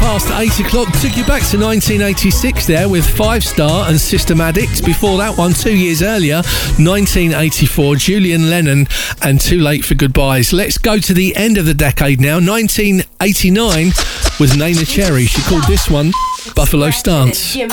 past 8 o'clock. Took you back to 1986 there with Five Star and System Addict. Before that one, 2 years earlier, 1984, Julian Lennon and Too Late for Goodbyes. Let's go to the end of the decade now. 1989 was Nana Cherry. She called this one Buffalo Stance. Jim